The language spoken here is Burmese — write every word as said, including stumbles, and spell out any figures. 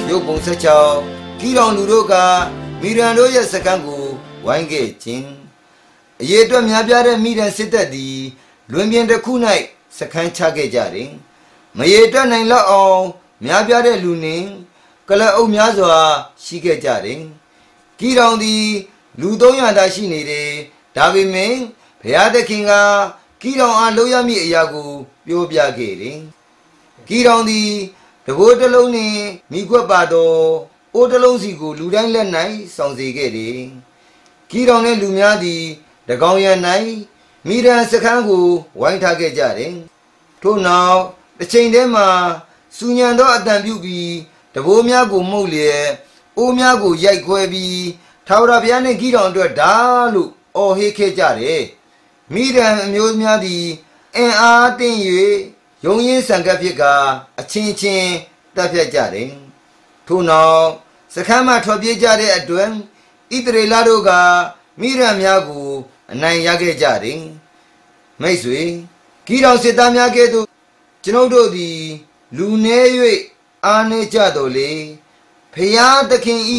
ရုပ်ပုံဆက်ချောင်းကီတောင်လူတို့ကမိရန်တို့ရဲ့စခန်းကိုဝိုင်းခဲ့ခြင်းအရေးအတွက်များပြားတဲ့မိရန်စစ်တပ်သည်လွင်ပြင်တစ်ခု၌စခန်းချခဲ့ကြတယ်မရေတွက်နိုင်လောက်အောင်များပြားတဲ့လူနှင့်ကလအုပ်များစွာရှိခဲ့ကြတယ်ကီတောင်သည်လူသုံးရာသာရှိနေတယ်ဒါပေမဲ့ဘုရားသခင်ကကီတောင်အားလုပ်ရမည့်အရာကိုပြောပြခဲ့တယ်ကီတောင်သည်တဘိုးတစ်လုံးနှင့်မိခွက်ပါတော့အိုးတစ်လုံးစီကိုလူတိုင်းလက်၌ဆောင်စေခဲ့တယ်ကီတောင်နှင့်လူများသည်တကောင်ရံ၌မိရန်စခန်းကိုဝိုင်းထားခဲ့ကြတယ်ထို့နောက်တစ်ချိန်တည်းမှာစူညံသောအတန်ပြုပြီးတဘိုးများကိုမှုတ်လျက်အိုးများကိုရိုက်ခွဲပြီးထာဝရဘုရားနှင့်ကီတောင်အတွက်ဓာလို့အော်ဟစ်ခဲ့ကြတယ်မိရန်အမျိုးများသည်အင်အားတင်း၍ယုံရင်းဆန်ကပ်ဖြစ်ကအချင်းချင်းတပ်ဖြတ်ကြတယ်ထို့နောက်စခန်းမှထွက်ပြေးကြတဲ့အတွက်ဣသရေလတို့ကမိရန်များကိုအနိုင်ရခဲ့ကြတယ်မိတ်ဆွေကီတောင်စစ်သားများကဲ့သို့ကျွန်ုပ်တို့သည်လူနည်း၍အားနည်းကြတော်လေဖျားသခင်၏